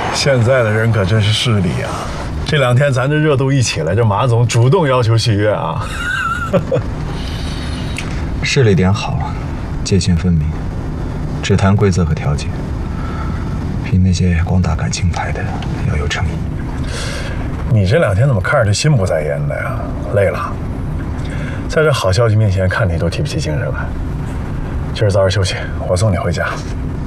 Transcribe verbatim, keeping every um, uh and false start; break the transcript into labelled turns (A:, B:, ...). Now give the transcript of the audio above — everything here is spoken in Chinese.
A: 现在的人可真是势利啊！这两天咱这热度一起来，这马总主动要求续约啊。
B: 势利点好，界限分明，只谈规则和条件。比那些光打感情牌的要有诚意。
A: 你这两天怎么看着这心不在焉的呀？累了？在这好消息面前，看你都提不起精神来。今儿早点休息，我送你回家。